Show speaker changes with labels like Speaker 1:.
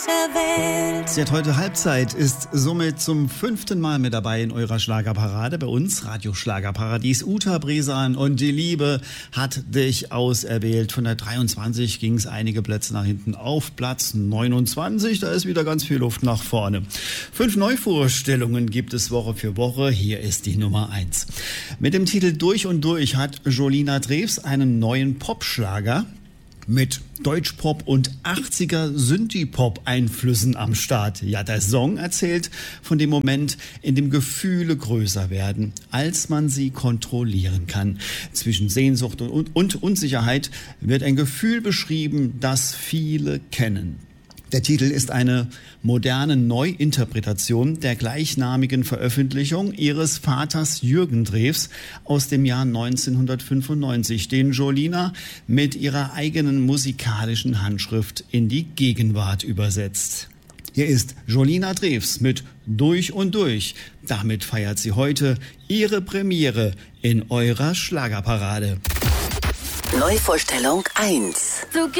Speaker 1: der Welt.
Speaker 2: Sie hat heute Halbzeit, ist somit zum 5. Mal mit dabei in eurer Schlagerparade. Bei uns, Radio Schlagerparadies, Uta Bresan und die Liebe hat dich auserwählt. Von der 23 ging es einige Plätze nach hinten auf Platz 29. Da ist wieder ganz viel Luft nach vorne. 5 Neuvorstellungen gibt es Woche für Woche. Hier ist die Nummer 1. Mit dem Titel Durch und Durch hat Jolina Drews einen neuen Popschlager mit Deutschpop und 80er Synthie-Pop-Einflüssen am Start. Ja, der Song erzählt von dem Moment, in dem Gefühle größer werden, als man sie kontrollieren kann. Zwischen Sehnsucht und Unsicherheit wird ein Gefühl beschrieben, das viele kennen. Der Titel ist eine moderne Neuinterpretation der gleichnamigen Veröffentlichung ihres Vaters Jürgen Drews aus dem Jahr 1995, den Jolina mit ihrer eigenen musikalischen Handschrift in die Gegenwart übersetzt. Hier ist Jolina Drews mit Durch und Durch. Damit feiert sie heute ihre Premiere in eurer Schlagerparade.
Speaker 1: Neuvorstellung 1.